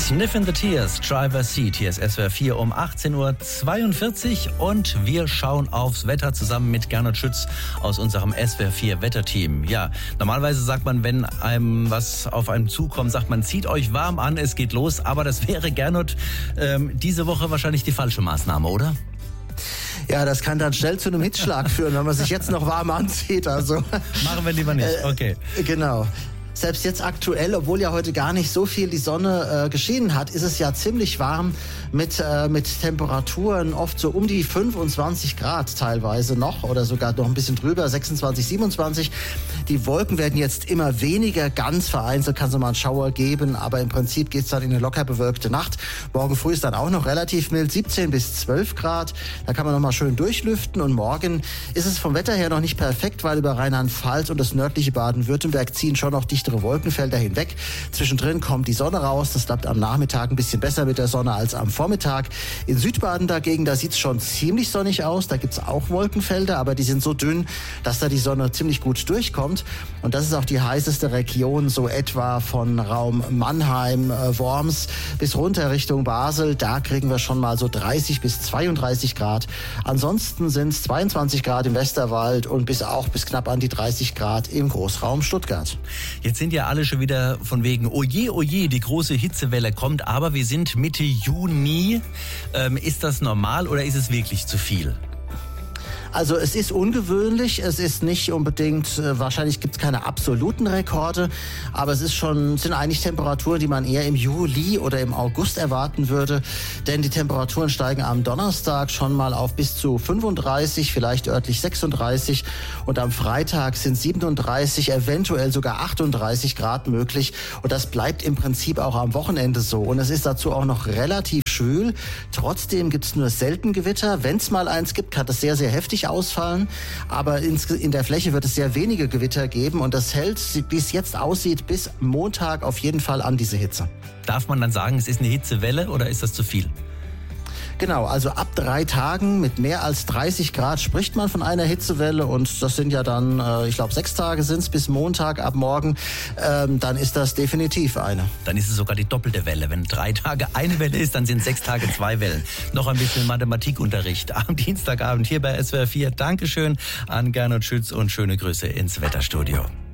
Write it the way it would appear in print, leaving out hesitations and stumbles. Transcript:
Sniffin' the Tears, Driver Seat. Hier ist SWR 4 um 18.42 Uhr und wir schauen aufs Wetter zusammen mit Gernot Schütz aus unserem SWR 4 Wetterteam. Ja, normalerweise sagt man, wenn einem was auf einen zukommt, sagt man, zieht euch warm an, es geht los. Aber das wäre, Gernot, diese Woche wahrscheinlich die falsche Maßnahme, oder? Ja, das kann dann schnell zu einem Hitzschlag führen, wenn man sich jetzt noch warm anzieht. Also machen wir lieber nicht, okay. Genau. Selbst jetzt aktuell, obwohl ja heute gar nicht so viel die Sonne geschienen hat, ist es ja ziemlich warm mit Temperaturen oft so um die 25 Grad teilweise noch oder sogar noch ein bisschen drüber, 26, 27. Die Wolken werden jetzt immer weniger, ganz vereinzelt kann es mal einen Schauer geben, aber im Prinzip geht es dann in eine locker bewölkte Nacht. Morgen früh ist dann auch noch relativ mild, 17 bis 12 Grad. Da kann man noch mal schön durchlüften und morgen ist es vom Wetter her noch nicht perfekt, weil über Rheinland-Pfalz und das nördliche Baden-Württemberg ziehen schon noch dichtere Wolkenfelder hinweg. Zwischendrin kommt die Sonne raus. Das klappt am Nachmittag ein bisschen besser mit der Sonne als am Vormittag. In Südbaden dagegen, da sieht es schon ziemlich sonnig aus. Da gibt es auch Wolkenfelder, aber die sind so dünn, dass da die Sonne ziemlich gut durchkommt. Und das ist auch die heißeste Region, so etwa von Raum Mannheim, Worms bis runter Richtung Basel. Da kriegen wir schon mal so 30 bis 32 Grad. Ansonsten sind es 22 Grad im Westerwald und bis knapp an die 30 Grad im Großraum Stuttgart. Jetzt sind ja alle schon wieder von wegen, oje, die große Hitzewelle kommt, aber wir sind Mitte Juni. Ist das normal oder ist es wirklich zu viel? Also es ist ungewöhnlich, es ist nicht unbedingt, wahrscheinlich gibt es keine absoluten Rekorde, aber es sind eigentlich Temperaturen, die man eher im Juli oder im August erwarten würde, denn die Temperaturen steigen am Donnerstag schon mal auf bis zu 35, vielleicht örtlich 36 und am Freitag sind 37, eventuell sogar 38 Grad möglich und das bleibt im Prinzip auch am Wochenende so und es ist dazu auch noch relativ schwül. Trotzdem gibt es nur selten Gewitter. Wenn es mal eins gibt, kann das sehr, sehr heftig ausfallen. Aber in der Fläche wird es sehr wenige Gewitter geben. Und das hält, wie es jetzt aussieht, bis Montag auf jeden Fall an diese Hitze. Darf man dann sagen, es ist eine Hitzewelle oder ist das zu viel? Genau, also ab 3 Tagen mit mehr als 30 Grad spricht man von einer Hitzewelle und das sind ja dann, ich glaube 6 Tage sind es bis Montag ab morgen, dann ist das definitiv eine. Dann ist es sogar die doppelte Welle. Wenn 3 Tage eine Welle ist, dann sind 6 Tage 2 Wellen. Noch ein bisschen Mathematikunterricht am Dienstagabend hier bei SWR 4. Dankeschön an Gernot Schütz und schöne Grüße ins Wetterstudio.